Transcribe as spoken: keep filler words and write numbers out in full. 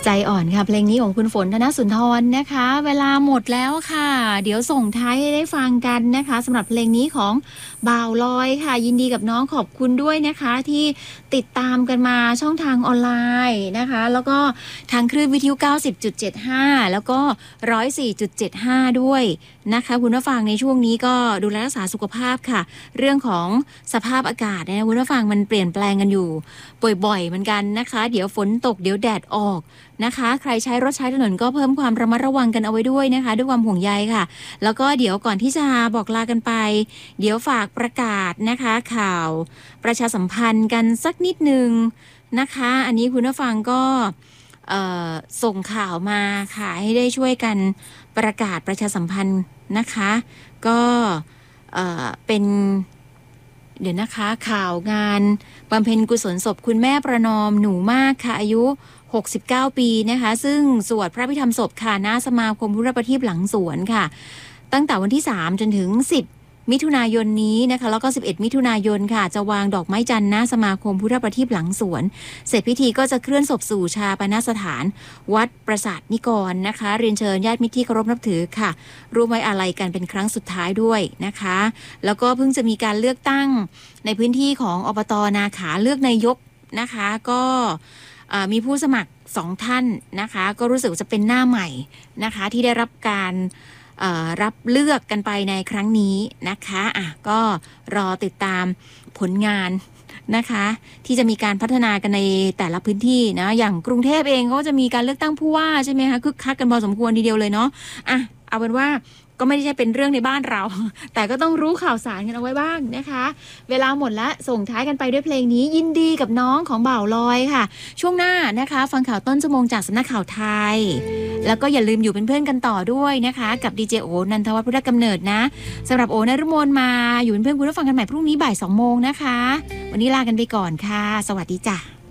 ใจอ่อนค่ะเพลงนี้ของคุณฝนธนสุนทรนะคะเวลาหมดแล้วค่ะเดี๋ยวส่งท้ายให้ได้ฟังกันนะคะสำหรับเพลงนี้ของบ่าวลอยค่ะยินดีกับน้องขอบคุณด้วยนะคะที่ติดตามกันมาช่องทางออนไลน์นะคะแล้วก็ทางคลื่นวิทยุ เก้าสิบจุดเจ็ดห้า แล้วก็ หนึ่งร้อยสี่จุดเจ็ดห้า ด้วยนะคะคุณผู้ฟังในช่วงนี้ก็ดูแลรักษาสุขภาพค่ะเรื่องของสภาพอากาศนะคุณผู้ฟังมันเปลี่ยนแปลงกันอยู่บ่อยๆเหมือนกันนะคะเดี๋ยวฝนตกเดี๋ยวแดดออกนะคะใครใช้รถใช้ถนนก็เพิ่มความระมัดระวังกันเอาไว้ด้วยนะคะด้วยความห่วงใยค่ะแล้วก็เดี๋ยวก่อนที่จะบอกลากันไปเดี๋ยวฝากประกาศนะคะข่าวประชาสัมพันธ์กันสักนิดนึงนะคะอันนี้คุณผู้ฟังก็ส่งข่าวมาค่ะให้ได้ช่วยกันประกาศประชาสัมพันธ์นะคะก็เอ่อเป็นเดี๋ยวนะคะข่าวงานบำเพ็ญกุศลศพคุณแม่ประนอมหนูมากค่ะอายุหกสิบเก้าปีนะคะซึ่งสวดพระพิธรรมศพค่ะณสมาคมพุทธประทีปหลังสวนค่ะตั้งแต่วันที่สามจนถึงสิบมิถุนายนนี้นะคะแล้วก็สิบเอ็ดมิถุนายนค่ะจะวางดอกไม้จันทร์ณสมาคมพุทธประทีปหลังสวนเสร็จพิธีก็จะเคลื่อนศพสู่ชาปนสถานวัดประสาทนิกรนะคะเรียนเชิญญาติมิตรที่เคารพนับถือค่ะร่วมไว้อาลัยกันเป็นครั้งสุดท้ายด้วยนะคะแล้วก็เพิ่งจะมีการเลือกตั้งในพื้นที่ของอบต.นาขาเลือกนายกนะคะก็มีผู้สมัครสองท่านนะคะก็รู้สึกจะเป็นหน้าใหม่นะคะที่ได้รับการรับเลือกกันไปในครั้งนี้นะคะอ่ะก็รอติดตามผลงานนะคะที่จะมีการพัฒนากันในแต่ละพื้นที่นะอย่างกรุงเทพเองก็จะมีการเลือกตั้งผู้ว่าใช่ไหมคะคึกคักกันพอสมควรทีเดียวเลยเนาะอ่ะเอาเป็นว่าก็ไม่ได้ใช่เป็นเรื่องในบ้านเราแต่ก็ต้องรู้ข่าวสารกันเอาไว้บ้างนะคะเวลาหมดละส่งท้ายกันไปด้วยเพลงนี้ยินดีกับน้องของบ่าวลอยค่ะช่วงหน้านะคะฟังข่าวต้นชั่วโมงจากสำนักข่าวไทยแล้วก็อย่าลืมอยู่เป็นเพื่อนกันต่อด้วยนะคะกับดีเจโอนันทวัฒน์พุทธกำเนิดนะสำหรับโอนฤมลมาอยู่เป็นเพื่อนคุณผู้ฟังกันใหม่พรุ่งนี้บ่ายสองโมงนะคะวันนี้ลากันไปก่อนค่ะสวัสดีจ้ะ